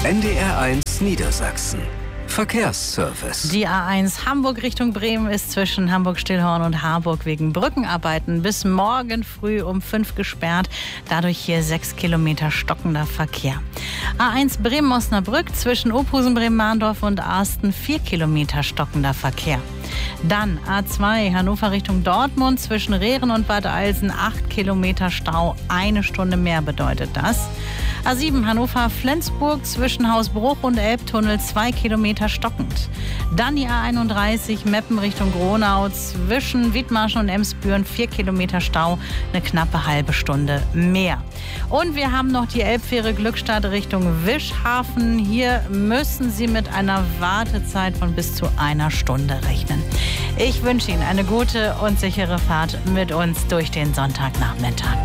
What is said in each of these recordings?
NDR1 Niedersachsen. Verkehrsservice. Die A1 Hamburg Richtung Bremen ist zwischen Hamburg-Stillhorn und Harburg wegen Brückenarbeiten bis morgen früh um 5 gesperrt. Dadurch hier 6 Kilometer stockender Verkehr. A1 Bremen-Osnabrück zwischen Ophusen, Bremen-Mahndorf und Arsten 4 Kilometer stockender Verkehr. Dann A2 Hannover Richtung Dortmund zwischen Rehren und Bad Eilsen 8 Kilometer Stau, 1 Stunde mehr bedeutet das. A7 Hannover-Flensburg zwischen Hausbruch und Elbtunnel 2 Kilometer stockend. Dann die A31 Meppen Richtung Gronau zwischen Wiedmarschen und Emsbüren 4 Kilometer Stau, eine knappe halbe Stunde mehr. Und wir haben noch die Elbfähre Glückstadt Richtung Wischhafen. Hier müssen Sie mit einer Wartezeit von bis zu 1 Stunde rechnen. Ich wünsche Ihnen eine gute und sichere Fahrt mit uns durch den Sonntagnachmittag.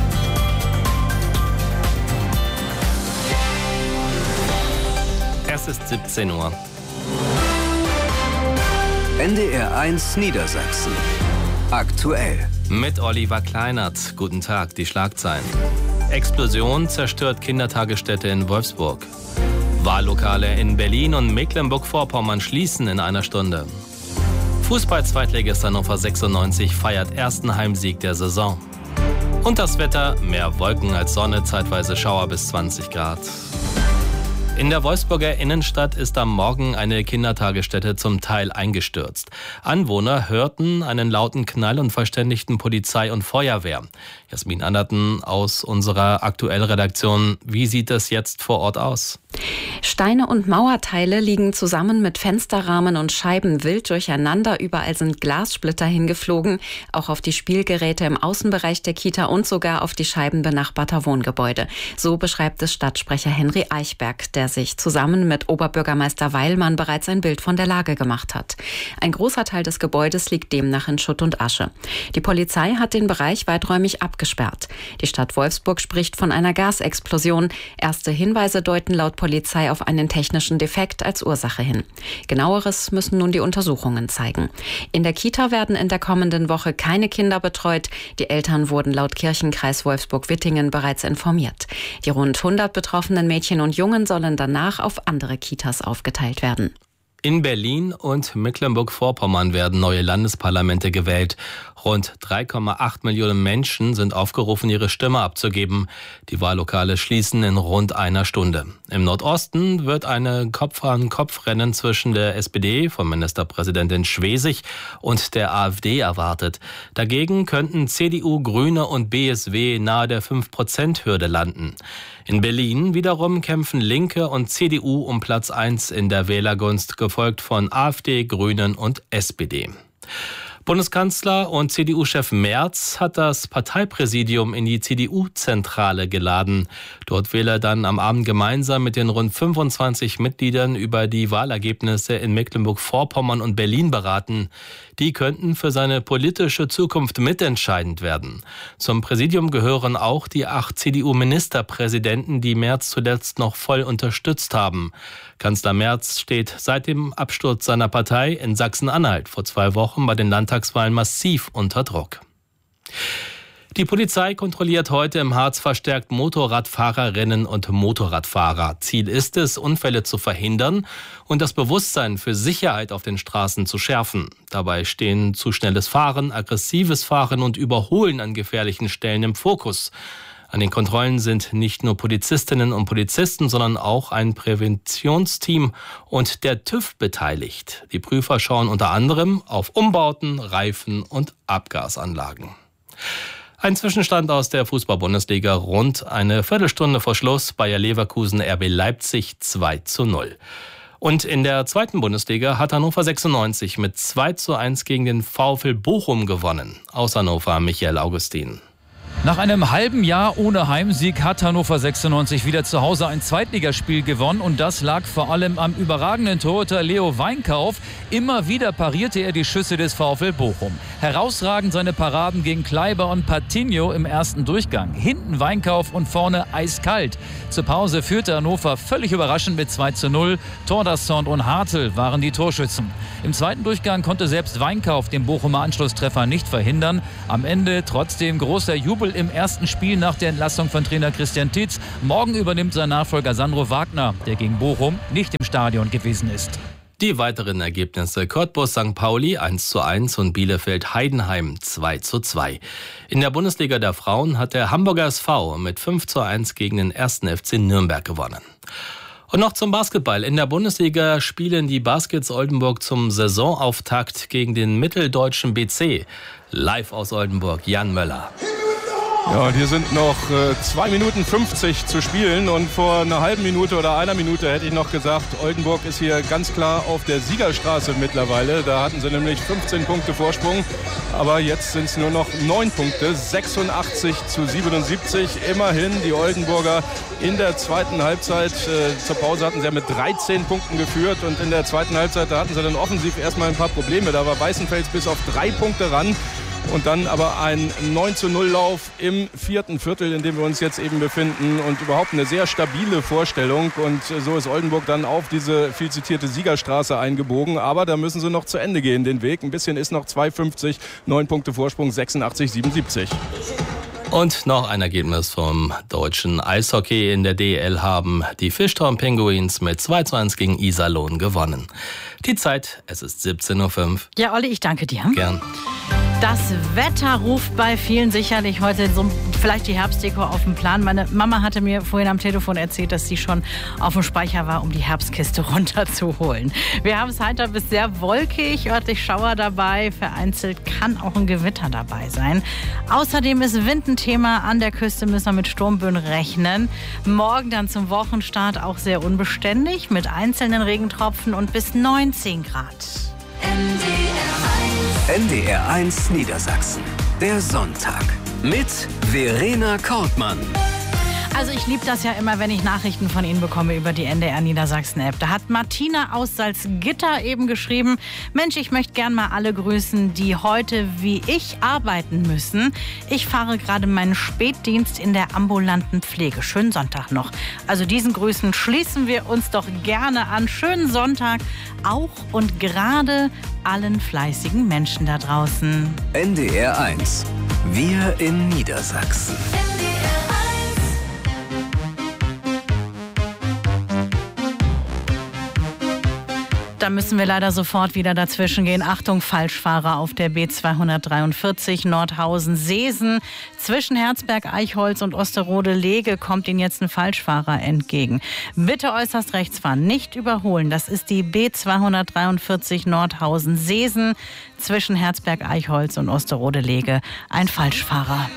Es ist 17 Uhr. NDR1 Niedersachsen. Aktuell. Mit Oliver Kleinert. Guten Tag, die Schlagzeilen. Explosion zerstört Kindertagesstätte in Wolfsburg. Wahllokale in Berlin und Mecklenburg-Vorpommern schließen in 1 Stunde. Fußball-Zweitligist Hannover 96 feiert ersten Heimsieg der Saison. Und das Wetter, mehr Wolken als Sonne, zeitweise Schauer bis 20 Grad. In der Wolfsburger Innenstadt ist am Morgen eine Kindertagesstätte zum Teil eingestürzt. Anwohner hörten einen lauten Knall und verständigten Polizei und Feuerwehr. Jasmin Anderten aus unserer Aktuell-Redaktion. Wie sieht es jetzt vor Ort aus? Steine und Mauerteile liegen zusammen mit Fensterrahmen und Scheiben wild durcheinander. Überall sind Glassplitter hingeflogen, auch auf die Spielgeräte im Außenbereich der Kita und sogar auf die Scheiben benachbarter Wohngebäude. So beschreibt es Stadtsprecher Henry Eichberg, der sich zusammen mit Oberbürgermeister Weilmann bereits ein Bild von der Lage gemacht hat. Ein großer Teil des Gebäudes liegt demnach in Schutt und Asche. Die Polizei hat den Bereich weiträumig abgesperrt. Die Stadt Wolfsburg spricht von einer Gasexplosion. Erste Hinweise deuten laut Polizei auf einen technischen Defekt als Ursache hin. Genaueres müssen nun die Untersuchungen zeigen. In der Kita werden in der kommenden Woche keine Kinder betreut. Die Eltern wurden laut Kirchenkreis Wolfsburg-Wittingen bereits informiert. Die rund 100 betroffenen Mädchen und Jungen sollen danach auf andere Kitas aufgeteilt werden. In Berlin und Mecklenburg-Vorpommern werden neue Landesparlamente gewählt. Rund 3,8 Millionen Menschen sind aufgerufen, ihre Stimme abzugeben. Die Wahllokale schließen in rund 1 Stunde. Im Nordosten wird eine Kopf-an-Kopf-Rennen zwischen der SPD von Ministerpräsidentin Schwesig und der AfD erwartet. Dagegen könnten CDU, Grüne und BSW nahe der 5%-Hürde landen. In Berlin wiederum kämpfen Linke und CDU um Platz 1 in der Wählergunst, gefolgt von AfD, Grünen und SPD. Bundeskanzler und CDU-Chef Merz hat das Parteipräsidium in die CDU-Zentrale geladen. Dort will er dann am Abend gemeinsam mit den rund 25 Mitgliedern über die Wahlergebnisse in Mecklenburg-Vorpommern und Berlin beraten. Die könnten für seine politische Zukunft mitentscheidend werden. Zum Präsidium gehören auch die 8 CDU-Ministerpräsidenten, die Merz zuletzt noch voll unterstützt haben. Kanzler Merz steht seit dem Absturz seiner Partei in Sachsen-Anhalt vor 2 Wochen bei den Landtagswahlen massiv unter Druck. Die Polizei kontrolliert heute im Harz verstärkt Motorradfahrerinnen und Motorradfahrer. Ziel ist es, Unfälle zu verhindern und das Bewusstsein für Sicherheit auf den Straßen zu schärfen. Dabei stehen zu schnelles Fahren, aggressives Fahren und Überholen an gefährlichen Stellen im Fokus. An den Kontrollen sind nicht nur Polizistinnen und Polizisten, sondern auch ein Präventionsteam und der TÜV beteiligt. Die Prüfer schauen unter anderem auf Umbauten, Reifen und Abgasanlagen. Ein Zwischenstand aus der Fußball-Bundesliga rund eine Viertelstunde vor Schluss. Bayer Leverkusen RB Leipzig 2:0. Und in der zweiten Bundesliga hat Hannover 96 mit 2:1 gegen den VfL Bochum gewonnen. Aus Hannover Michael Augustin. Nach einem halben Jahr ohne Heimsieg hat Hannover 96 wieder zu Hause ein Zweitligaspiel gewonnen. Und das lag vor allem am überragenden Torhüter Leo Weinkauf. Immer wieder parierte er die Schüsse des VfL Bochum. Herausragend seine Paraden gegen Kleiber und Patino im ersten Durchgang. Hinten Weinkauf und vorne eiskalt. Zur Pause führte Hannover völlig überraschend mit 2:0. Tordassont und Hartl waren die Torschützen. Im zweiten Durchgang konnte selbst Weinkauf den Bochumer Anschlusstreffer nicht verhindern. Am Ende trotzdem großer Jubel 0 im ersten Spiel nach der Entlassung von Trainer Christian Titz. Morgen übernimmt sein Nachfolger Sandro Wagner, der gegen Bochum nicht im Stadion gewesen ist. Die weiteren Ergebnisse: Cottbus St. Pauli 1:1 und Bielefeld Heidenheim 2:2. In der Bundesliga der Frauen hat der Hamburger SV mit 5:1 gegen den 1. FC Nürnberg gewonnen. Und noch zum Basketball. In der Bundesliga spielen die Baskets Oldenburg zum Saisonauftakt gegen den mitteldeutschen BC. Live aus Oldenburg, Jan Möller. Ja, und hier sind noch 2 Minuten 50 zu spielen und vor einer halben Minute oder einer Minute hätte ich noch gesagt, Oldenburg ist hier ganz klar auf der Siegerstraße mittlerweile. Da hatten sie nämlich 15 Punkte Vorsprung, aber jetzt sind es nur noch 9 Punkte, 86:77. Immerhin die Oldenburger in der zweiten Halbzeit. Zur Pause hatten sie ja mit 13 Punkten geführt und in der zweiten Halbzeit, da hatten sie dann offensiv erstmal ein paar Probleme. Da war Weißenfels bis auf 3 Punkte ran. Und dann aber ein 9:0-Lauf im vierten Viertel, in dem wir uns jetzt eben befinden. Und überhaupt eine sehr stabile Vorstellung. Und so ist Oldenburg dann auf diese viel zitierte Siegerstraße eingebogen. Aber da müssen sie noch zu Ende gehen, den Weg. Ein bisschen ist noch 2:50, 9 Punkte Vorsprung, 86:77. Und noch ein Ergebnis vom deutschen Eishockey in der DEL haben die Fischtown Penguins mit 2:1 gegen Iserlohn gewonnen. Die Zeit, es ist 17:05 Uhr. Ja, Olli, ich danke dir. Gern. Das Wetter ruft bei vielen sicherlich heute so vielleicht die Herbstdeko auf den Plan. Meine Mama hatte mir vorhin am Telefon erzählt, dass sie schon auf dem Speicher war, um die Herbstkiste runterzuholen. Wir haben es heiter bis sehr wolkig, örtlich Schauer dabei. Vereinzelt kann auch ein Gewitter dabei sein. Außerdem ist Wind ein Thema. An der Küste müssen wir mit Sturmböen rechnen. Morgen dann zum Wochenstart auch sehr unbeständig mit einzelnen Regentropfen und bis 19 Grad. NDR 1 Niedersachsen. Der Sonntag. Mit Verena Kortmann. Also ich liebe das ja immer, wenn ich Nachrichten von Ihnen bekomme über die NDR Niedersachsen-App. Da hat Martina aus Salzgitter eben geschrieben, Mensch, ich möchte gern mal alle grüßen, die heute wie ich arbeiten müssen. Ich fahre gerade meinen Spätdienst in der ambulanten Pflege. Schönen Sonntag noch. Also diesen Grüßen schließen wir uns doch gerne an. Schönen Sonntag auch und gerade allen fleißigen Menschen da draußen. NDR 1. Wir in Niedersachsen. Da müssen wir leider sofort wieder dazwischen gehen. Achtung, Falschfahrer auf der B243 Nordhausen-Seesen. Zwischen Herzberg-Eichholz und Osterode-Lege kommt Ihnen jetzt ein Falschfahrer entgegen. Bitte äußerst rechts fahren, nicht überholen. Das ist die B243 Nordhausen-Seesen. Zwischen Herzberg-Eichholz und Osterode-Lege ein Falschfahrer.